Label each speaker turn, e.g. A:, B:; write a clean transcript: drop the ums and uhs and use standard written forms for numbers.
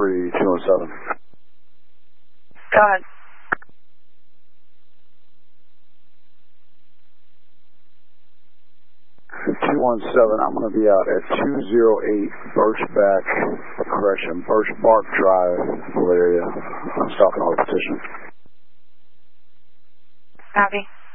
A: 217.
B: Go ahead.
A: I'm going to be out at 208 Birchbark Drive, area. I'm stalking all the petition.
B: Copy.